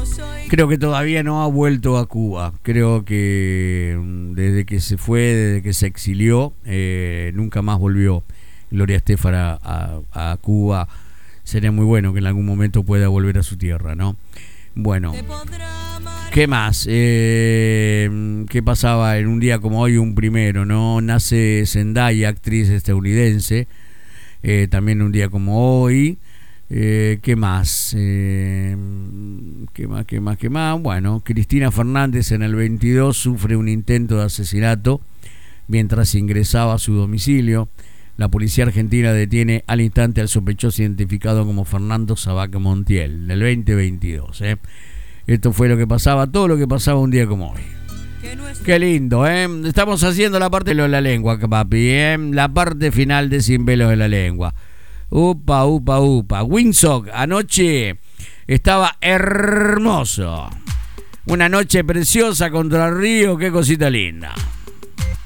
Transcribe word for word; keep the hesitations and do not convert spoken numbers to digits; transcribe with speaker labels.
Speaker 1: Creo que todavía no ha vuelto a Cuba. Creo que desde que se fue, desde que se exilió, eh, nunca más volvió Gloria Estefan a, a, a Cuba. Sería muy bueno que en algún momento pueda volver a su tierra, ¿no? Bueno, ¿qué más? Eh, ¿Qué pasaba en un día como hoy, un primero, ¿no? Nace Zendaya, actriz estadounidense, eh, también un día como hoy. Eh, ¿Qué más? Eh, ¿Qué más? ¿Qué más? ¿Qué más? Bueno, Cristina Fernández en el veintidós sufre un intento de asesinato mientras ingresaba a su domicilio. La policía argentina detiene al instante al sospechoso identificado como Fernando Sabac Montiel, del veinte veintidós. ¿eh? Esto fue lo que pasaba, todo lo que pasaba un día como hoy. Qué lindo, ¿eh? Estamos haciendo la parte de la lengua, papi, ¿eh? La parte final de Sin Velos de la Lengua. Upa, upa, upa. Windsock, anoche estaba hermoso. Una noche preciosa contra el río, qué cosita linda.